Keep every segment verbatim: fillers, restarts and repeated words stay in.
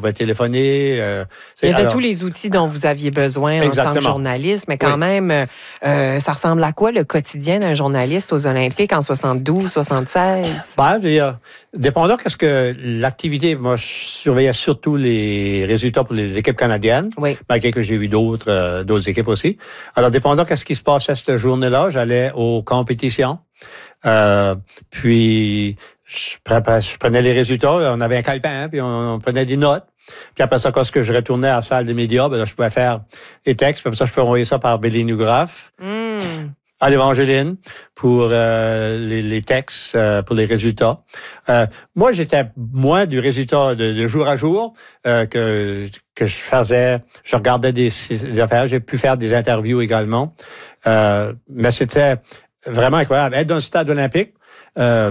pouvait téléphoner. Euh, Il y avait alors, tous les outils dont vous aviez besoin exactement. en tant que journaliste, mais quand oui. même, euh, ça ressemble à quoi le quotidien d'un journaliste aux Olympiques en soixante-douze, soixante-seize? Ben, je veux dire, dépendant qu'est-ce que l'activité, moi, je surveillais surtout les résultats pour les équipes canadiennes, oui. malgré que j'ai vu d'autres, euh, d'autres équipes aussi. Alors, dépendant qu'est-ce qui se passait cette journée-là, j'allais aux compétitions. Euh, puis, je, je prenais les résultats, on avait un calepin, puis on, on prenait des notes. Puis après ça, quand je retournais à la salle des médias, ben là, je pouvais faire des textes, puis après ça, je pouvais envoyer ça par Bélinographe mm. à l'Évangeline pour euh, les, les textes, euh, pour les résultats. Euh, moi, j'étais moins du résultat de, de jour à jour euh, que que je faisais. Je regardais des, des affaires, j'ai pu faire des interviews également. Euh, mais c'était vraiment incroyable. Être dans le stade olympique, euh,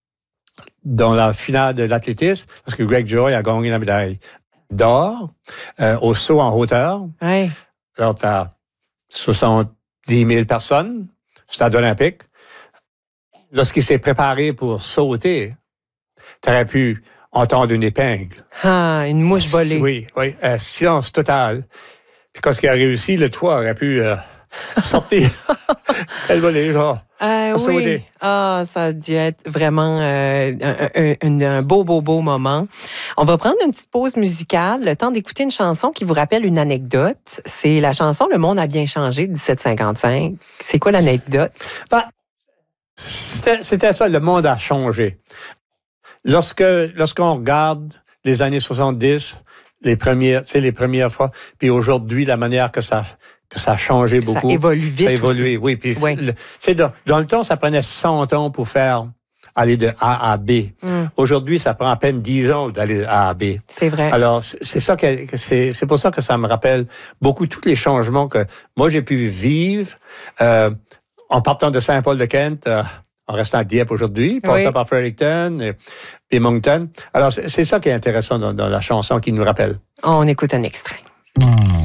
dans la finale de l'athlétisme, parce que Greg Joy a gagné la médaille d'or euh, au saut en hauteur. Oui. Alors, tu as soixante-dix mille personnes, stade olympique. Lorsqu'il s'est préparé pour sauter, tu aurais pu entendre une épingle. Ah, une mouche volée. Oui, oui. Euh, silence total. Puis quand il a réussi, le toit aurait pu euh, sortir. Tellement les gens. Euh, oui. Sauter. Ah, ça a dû être vraiment euh, un, un, un beau, beau, beau moment. On va prendre une petite pause musicale, le temps d'écouter une chanson qui vous rappelle une anecdote. C'est la chanson Le monde a bien changé de dix-sept cinquante-cinq. C'est quoi l'anecdote? Ben, c'était, c'était ça, le monde a changé. Lorsque, lorsqu'on regarde les années soixante-dix, les premières, tu sais, les premières fois, puis aujourd'hui, la manière que ça, que ça a changé beaucoup. Ça évolue vite. Ça a évolué, aussi. oui. Puis, oui. Tu sais, dans, dans le temps, ça prenait cent ans pour faire, aller de A à B. Mm. Aujourd'hui, ça prend à peine dix ans d'aller de A à B. C'est vrai. Alors, c'est ça que, c'est, c'est pour ça que ça me rappelle beaucoup tous les changements que moi, j'ai pu vivre, euh, en partant de Saint-Paul-de-Kent, euh, en restant à Dieppe aujourd'hui, passant oui. par Fredericton et, et Moncton. Alors, c'est, c'est ça qui est intéressant dans, dans la chanson qui nous rappelle. On écoute un extrait.